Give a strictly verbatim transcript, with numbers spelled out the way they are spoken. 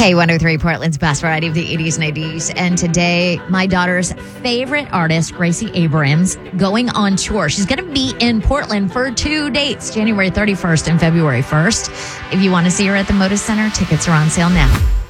K one oh three, Portland's best variety of the eighties, nineties. And today, my daughter's favorite artist, Gracie Abrams, going on tour. She's going to be in Portland for two dates, January thirty-first and February first. If you want to see her at the Moda Center, tickets are on sale now.